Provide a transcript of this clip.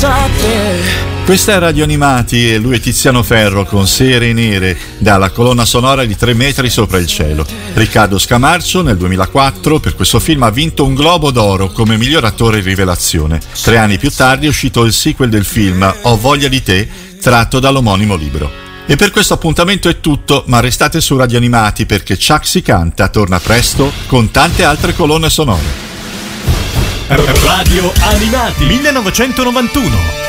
Questa è Radio Animati e lui è Tiziano Ferro con Sere Nere, dalla colonna sonora di 3 metri sopra il cielo. Riccardo Scamarcio nel 2004 per questo film ha vinto un Globo d'Oro come miglior attore rivelazione. 3 anni più tardi è uscito il sequel del film Ho voglia di te, tratto dall'omonimo libro. E per questo appuntamento è tutto, ma restate su Radio Animati perché Chuck si canta torna presto con tante altre colonne sonore. Radio Animati 1991.